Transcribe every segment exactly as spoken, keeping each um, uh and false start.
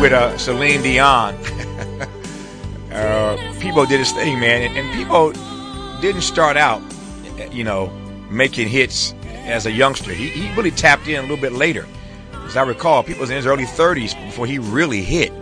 with uh, Celine Dion. uh, Peabo did his thing, man, and, and Peabo didn't start out, you know, making hits as a youngster. He, he really tapped in a little bit later. As I recall, Peabo was in his early thirties before he really hit.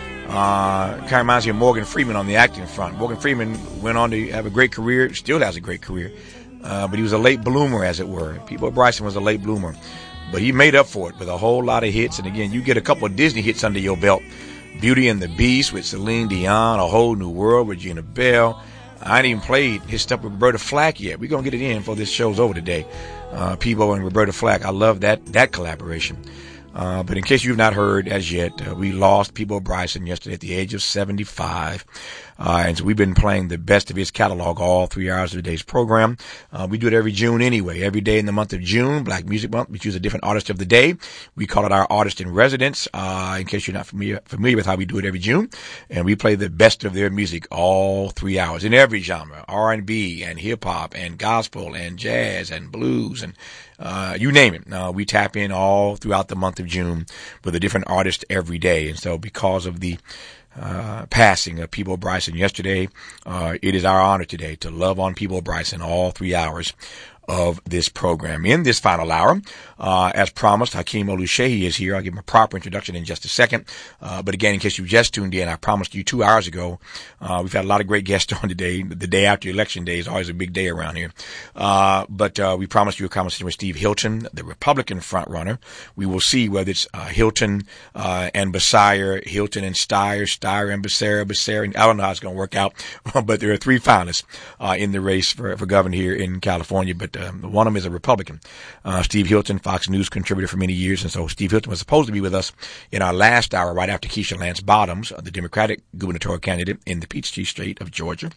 Uh, kind of reminds me of Morgan Freeman on the acting front. Morgan Freeman went on to have a great career, still has a great career, uh, but he was a late bloomer, as it were. Peabo Bryson was a late bloomer, but he made up for it with a whole lot of hits. And again, you get a couple of Disney hits under your belt. Beauty and the Beast with Celine Dion, A Whole New World with Regina Bell. I ain't even played his stuff with Roberta Flack yet. We're going to get it in before this show's over today. Uh, Peabo and Roberta Flack. I love that that collaboration. Uh, but in case you've not heard as yet, uh, we lost Peabo Bryson yesterday at the age of seventy-five. Uh, and so we've been playing the best of his catalog all three hours of today's program. Uh, we do it every June anyway. Every day in the month of June, Black Music Month, we choose a different artist of the day. We call it our artist in residence, uh, in case you're not familiar, familiar with how we do it every June. And we play the best of their music all three hours in every genre, R and B and hip hop and gospel and jazz and blues and Uh, you name it. Uh, we tap in all throughout the month of June with a different artist every day. And so because of the uh, passing of Peabo Bryson yesterday, uh, it is our honor today to love on Peabo Bryson all three hours of this program. In this final hour, uh, as promised, Hakeem Oluseyi is here. I'll give him a proper introduction in just a second. Uh, but again, in case you just tuned in, I promised you two hours ago, uh, we've had a lot of great guests on today. The day after election day is always a big day around here. Uh, but, uh, we promised you a conversation with Steve Hilton, the Republican front runner. We will see whether it's, uh, Hilton, uh, and Becerra, Hilton and Steyer, Steyer and Becerra, Becerra. I don't know how it's going to work out, but there are three finalists, uh, in the race for, for governor here in California. But Um, one of them is a Republican. Uh, Steve Hilton, Fox News contributor for many years. And so Steve Hilton was supposed to be with us in our last hour right after Keisha Lance Bottoms, uh, the Democratic gubernatorial candidate in the Peachtree State of Georgia.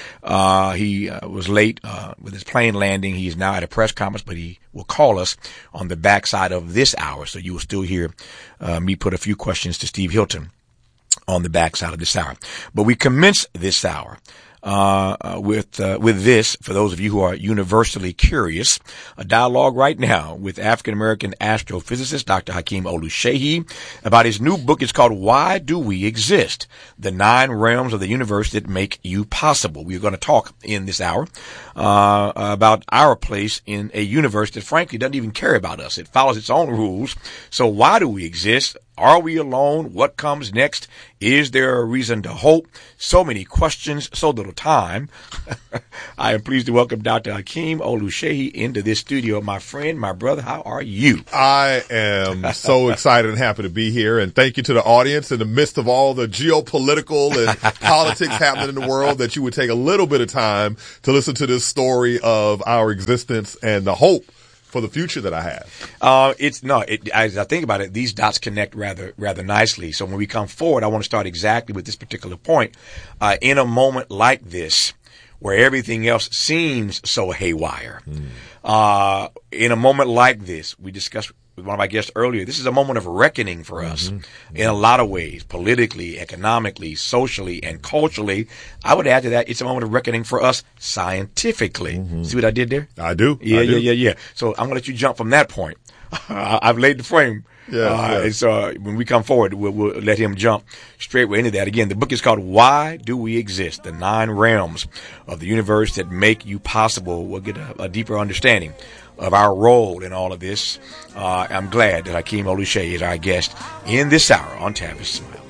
Uh, he uh, was late uh, with his plane landing. He is now at a press conference, but he will call us on the backside of this hour. So you will still hear uh, me put a few questions to Steve Hilton on the backside of this hour. But we commence this hour Uh, uh, with, uh, with this, for those of you who are universally curious, a dialogue right now with African-American astrophysicist Doctor Hakeem Oluseyi about his new book. It's called Why Do We Exist? The Nine Realms of the Universe That Make You Possible. We're going to talk in this hour, uh, about our place in a universe that frankly doesn't even care about us. It follows its own rules. So why do we exist? Are we alone? What comes next? Is there a reason to hope? So many questions, so little time. I am pleased to welcome Doctor Hakeem Oluseyi into this studio. My friend, my brother, how are you? I am so excited and happy to be here. And thank you to the audience in the midst of all the geopolitical and politics happening in the world that you would take a little bit of time to listen to this story of our existence and the hope for the future that I have. Uh, it's no, it, as I think about it, these dots connect rather, rather nicely. So when we come forward, I want to start exactly with this particular point. Uh, in a moment like this, where everything else seems so haywire, mm. uh, in a moment like this, we discussed with one of my guests earlier, this is a moment of reckoning for us mm-hmm. in a lot of ways, politically, economically, socially, and culturally. I would add to that, it's a moment of reckoning for us scientifically. Mm-hmm. See what I did there? I do. Yeah, I do. yeah, yeah, yeah. So I'm going to let you jump from that point. I've laid the frame. Yeah, uh, yeah. And so uh, when we come forward, we'll, we'll let him jump straight into that. Again, the book is called Why Do We Exist? The Nine Realms of the Universe That Make You Possible. We'll get a, a deeper understanding of our role in all of this. Uh, I'm glad that Hakeem Oluseyi is our guest in this hour on Tavis Smile.